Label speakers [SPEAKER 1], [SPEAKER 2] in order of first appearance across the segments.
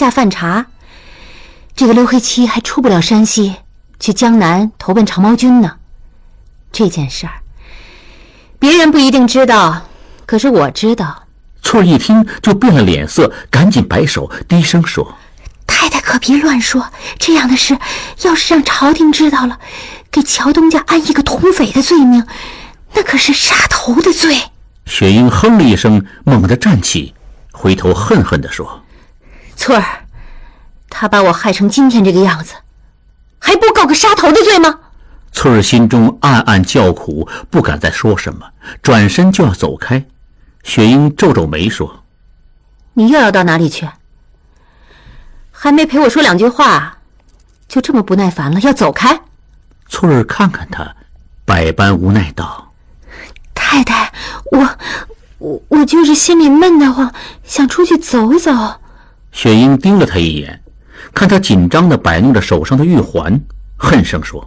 [SPEAKER 1] 下犯察，这个刘黑七还出不了山西，去江南投奔长毛军呢。这件事儿，别人不一定知道，可是我知道。
[SPEAKER 2] 翠儿一听就变了脸色，赶紧摆手，低声说：“
[SPEAKER 1] 太太可别乱说，这样的事要是让朝廷知道了，给乔东家安一个通匪的罪名，那可是杀头的罪。”
[SPEAKER 2] 雪英哼了一声，猛地站起，回头恨恨地说：“
[SPEAKER 1] 翠儿，他把我害成今天这个样子，还不告个杀头的罪吗？”
[SPEAKER 2] 翠儿心中暗暗叫苦，不敢再说什么，转身就要走开。雪英皱皱眉说：“
[SPEAKER 1] 你又要到哪里去？还没陪我说两句话，就这么不耐烦了，要走开？”
[SPEAKER 2] 翠儿看看他，百般无奈道：“
[SPEAKER 1] 太太，我就是心里闷得慌，想出去走走。”
[SPEAKER 2] 雪英盯了他一眼，看他紧张地摆弄着手上的玉环，恨声说：“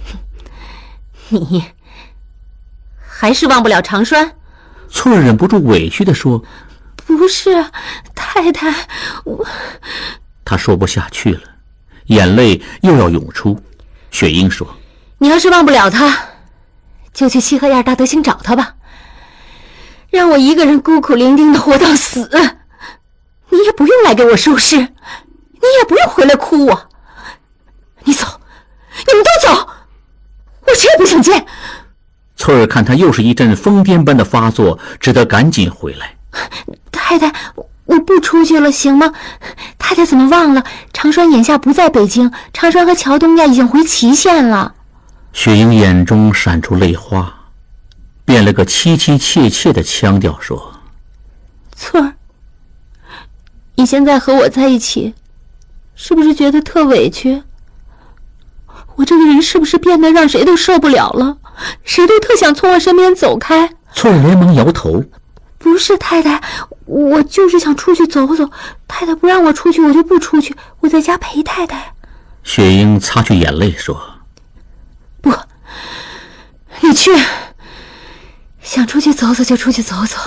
[SPEAKER 1] 你还是忘不了长栓？”
[SPEAKER 2] 翠儿忍不住委屈地说：“
[SPEAKER 1] 不是，太太，我……”
[SPEAKER 2] 他说不下去了，眼泪又要涌出。雪英说：“
[SPEAKER 1] 你要是忘不了他，就去西河沿大德兴找他吧，让我一个人孤苦伶仃的活到死。你也不用来给我收尸，你也不用回来哭我。你走，你们都走，我谁也不想见。”
[SPEAKER 2] 翠儿看他又是一阵疯癫般的发作，只得赶紧回来。
[SPEAKER 1] “太太，我不出去了，行吗？太太怎么忘了长栓眼下不在北京，长栓和乔东家已经回祁县了。”
[SPEAKER 2] 雪英眼中闪出泪花，变了个凄凄切切的腔调说：“
[SPEAKER 1] 翠儿，你现在和我在一起，是不是觉得特委屈？我这个人是不是变得让谁都受不了了？谁都特想从我身边走开？”
[SPEAKER 2] 翠儿连忙摇头：“
[SPEAKER 1] 不是，太太，我就是想出去走走，太太不让我出去，我就不出去，我在家陪太太。”
[SPEAKER 2] 雪英擦去眼泪说：“
[SPEAKER 1] 不，你去，想出去走走就出去走走。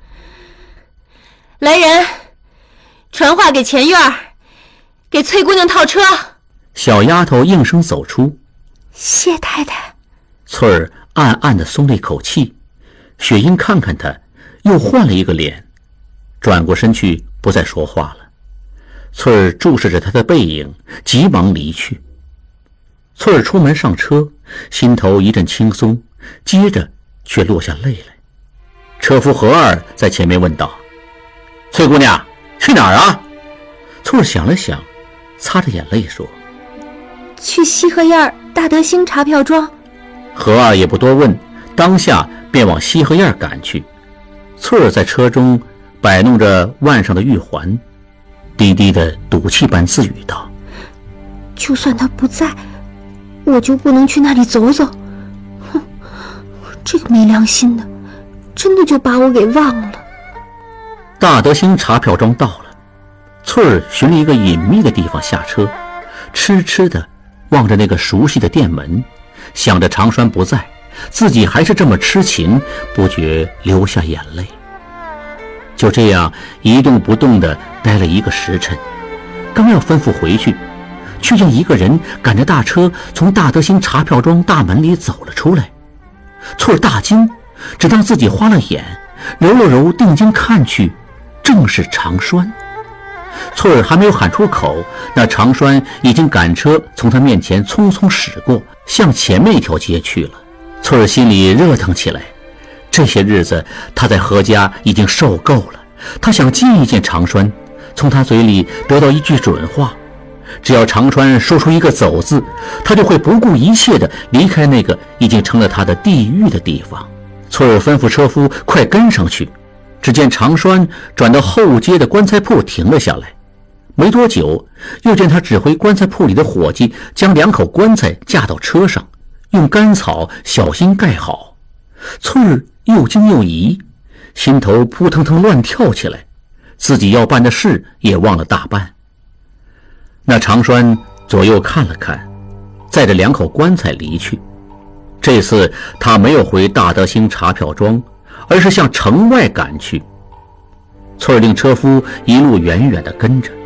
[SPEAKER 1] 来人，传话给前院，给翠姑娘套车。”
[SPEAKER 2] 小丫头应声走出。
[SPEAKER 1] “谢太太。”
[SPEAKER 2] 翠儿暗暗地松了一口气。雪英看看她，又换了一个脸，转过身去不再说话了。翠儿注视着他的背影，急忙离去。翠儿出门上车，心头一阵轻松，接着却落下泪来。车夫何二在前面问道：“翠姑娘，去哪儿啊？”翠儿想了想，擦着眼泪说：“
[SPEAKER 1] 去西河沿大德兴查票庄。”
[SPEAKER 2] 何二也不多问，当下便往西河沿赶去。翠儿在车中摆弄着腕上的玉环，低低的赌气般自语道：“
[SPEAKER 1] 就算他不在，我就不能去那里走走？哼，这个没良心的，真的就把我给忘了。”
[SPEAKER 2] 大德兴查票庄到了，翠儿寻了一个隐秘的地方下车，痴痴地望着那个熟悉的店门，想着长栓不在，自己还是这么痴情，不觉流下眼泪。就这样一动不动地待了一个时辰，刚要吩咐回去，却见一个人赶着大车从大德兴查票庄大门里走了出来。翠儿大惊，只当自己花了眼，揉了揉定睛看去，正是长栓。翠儿还没有喊出口，那长栓已经赶车从他面前匆匆驶过，向前面一条街去了。翠儿心里热腾起来，这些日子她在何家已经受够了，她想见一见长栓，从他嘴里得到一句准话。只要长栓说出一个走字，她就会不顾一切地离开那个已经成了她的地狱的地方。翠儿吩咐车夫快跟上去。只见长栓转到后街的棺材铺停了下来，没多久，又见他指挥棺材铺里的伙计将2口棺材架到车上，用干草小心盖好。翠儿又惊又疑，心头扑腾腾乱跳起来，自己要办的事也忘了大半。那长栓左右看了看，载着2口棺材离去。这次他没有回大德兴查票庄，而是向城外赶去。翠儿令车夫一路远远地跟着。